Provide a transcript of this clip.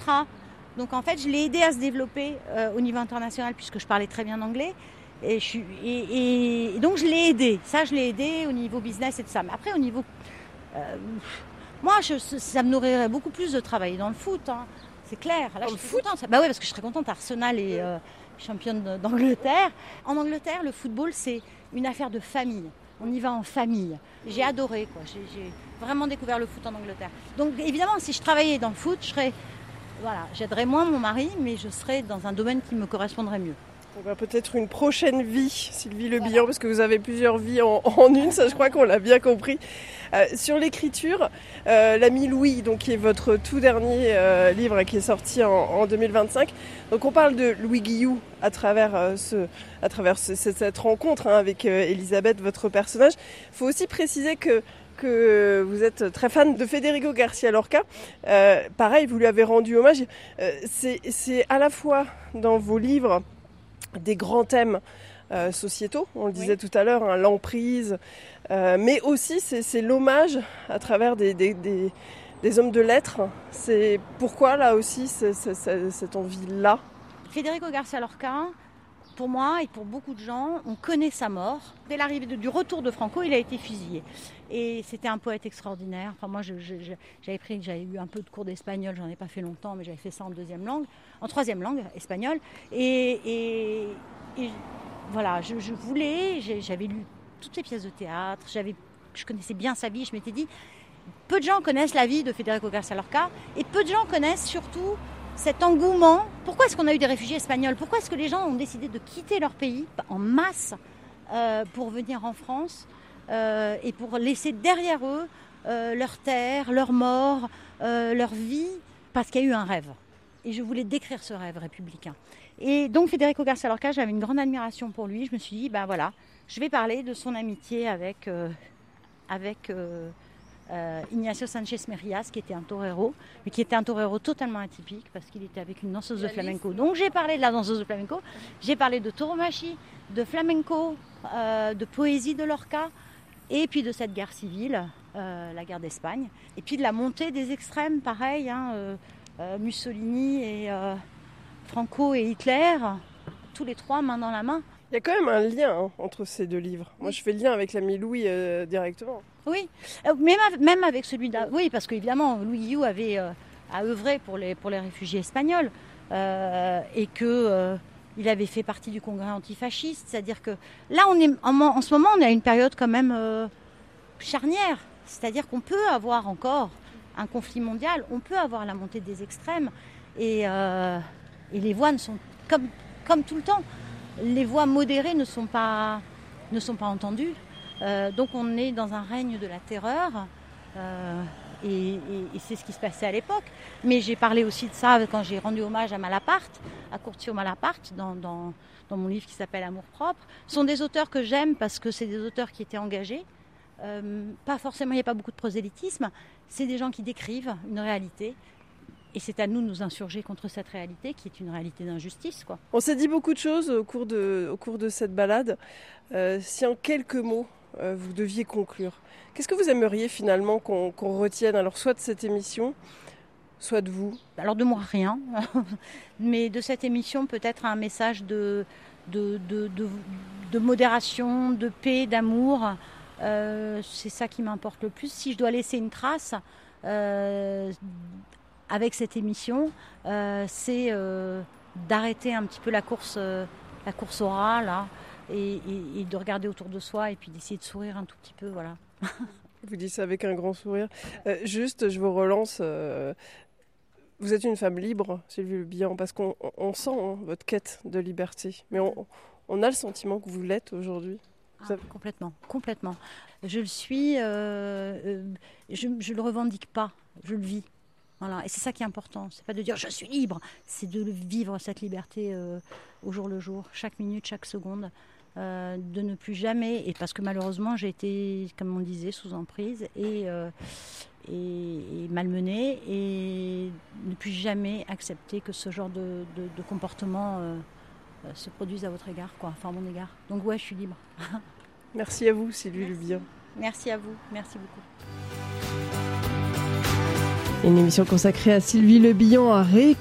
Donc en fait, je l'ai aidé à se développer au niveau international puisque je parlais très bien anglais. Et donc je l'ai aidé. Ça, je l'ai aidé au niveau business et tout ça. Mais après, au niveau... moi, ça me nourrirait beaucoup plus de travailler dans le foot. Hein. C'est clair. Là, je suis contente. Bah ouais, parce que je serais contente. Arsenal est championne d'Angleterre. En Angleterre, le football, c'est une affaire de famille. On y va en famille. J'ai adoré, quoi. J'ai vraiment découvert le foot en Angleterre. Donc évidemment, si je travaillais dans le foot, j'aiderais moins mon mari, mais je serais dans un domaine qui me correspondrait mieux. On va peut-être une prochaine vie, Sylvie Le Bihan, parce que vous avez plusieurs vies en une, ça je crois qu'on l'a bien compris. Sur l'écriture, l'ami Louis, donc, qui est votre tout dernier livre qui est sorti en 2025. Donc on parle de Louis Guillou à travers cette rencontre avec Elisabeth, votre personnage. Il faut aussi préciser que vous êtes très fan de Federico Garcia Lorca. Pareil, vous lui avez rendu hommage. C'est à la fois dans vos livres des grands thèmes sociétaux, on le disait tout à l'heure, hein, l'emprise, mais aussi c'est l'hommage à travers des hommes de lettres. C'est pourquoi là aussi cette envie-là. Federico Garcia Lorca, pour moi et pour beaucoup de gens, on connaît sa mort. Dès l'arrivée du retour de Franco, il a été fusillé. Et c'était un poète extraordinaire. Enfin, moi, j'avais eu un peu de cours d'espagnol, j'en ai pas fait longtemps, mais j'avais fait ça en troisième langue, espagnol. Et voilà, j'avais lu toutes ses pièces de théâtre, je connaissais bien sa vie, je m'étais dit, peu de gens connaissent la vie de Federico Garcia Lorca, et peu de gens connaissent surtout cet engouement. Pourquoi est-ce qu'on a eu des réfugiés espagnols ? Pourquoi est-ce que les gens ont décidé de quitter leur pays en masse pour venir en France et pour laisser derrière eux leur terre, leur mort, leur vie, parce qu'il y a eu un rêve. Et je voulais décrire ce rêve républicain. Et donc Federico Garcia Lorca, j'avais une grande admiration pour lui. Je me suis dit, je vais parler de son amitié avec Ignacio Sánchez Mejías, qui était un torero, mais qui était un torero totalement atypique parce qu'il était avec une danseuse de flamenco. Donc j'ai parlé de la danseuse de flamenco, j'ai parlé de tauromachie, de flamenco, de poésie de Lorca, et puis de cette guerre civile, la guerre d'Espagne, et puis de la montée des extrêmes, pareil, Mussolini et Franco et Hitler, tous les trois main dans la main. Il y a quand même un lien entre ces deux livres. Moi, je fais le lien avec l'ami Louis directement. Oui, même avec celui-là. Oui, parce qu'évidemment, Louis Guillou avait a œuvré pour les réfugiés espagnols et qu'il avait fait partie du congrès antifasciste. C'est-à-dire que là, en ce moment, on est à une période quand même charnière. C'est-à-dire qu'on peut avoir encore un conflit mondial, on peut avoir la montée des extrêmes et les voix ne sont comme tout le temps. Les voix modérées ne sont pas entendues. Donc on est dans un règne de la terreur et c'est ce qui se passait à l'époque. Mais j'ai parlé aussi de ça quand j'ai rendu hommage à Malaparte, à Curcio Malaparte, dans mon livre qui s'appelle Amour-propre. Ce sont des auteurs que j'aime parce que c'est des auteurs qui étaient engagés. Pas forcément, il n'y a pas beaucoup de prosélytisme. C'est des gens qui décrivent une réalité. Et c'est à nous de nous insurger contre cette réalité qui est une réalité d'injustice, quoi. On s'est dit beaucoup de choses au cours de cette balade. Si en quelques mots, vous deviez conclure, qu'est-ce que vous aimeriez finalement qu'on retienne, alors soit de cette émission, soit de vous ? Alors de moi, rien. Mais de cette émission, peut-être un message de modération, de paix, d'amour. C'est ça qui m'importe le plus. Si je dois laisser une trace... avec cette émission, c'est d'arrêter un petit peu la course au rat, là, et de regarder autour de soi et puis d'essayer de sourire un tout petit peu, voilà. Vous dites ça avec un grand sourire. Juste, je vous relance. Vous êtes une femme libre, Sylvie Le Bihan, parce qu'on sent votre quête de liberté. Mais on a le sentiment que vous l'êtes aujourd'hui. Complètement. Je le suis, je le revendique pas, je le vis. Voilà. Et c'est ça qui est important, c'est pas de dire je suis libre, c'est de vivre cette liberté au jour le jour, chaque minute, chaque seconde, de ne plus jamais, et parce que malheureusement j'ai été, comme on disait, sous emprise et malmenée, et ne plus jamais accepter que ce genre de comportement se produise à votre égard, quoi, enfin à mon égard. Donc ouais, je suis libre. Merci à vous, Sylvie Le Bihan. Merci à vous, merci beaucoup. Une émission consacrée à Sylvie Le Bihan à réécouter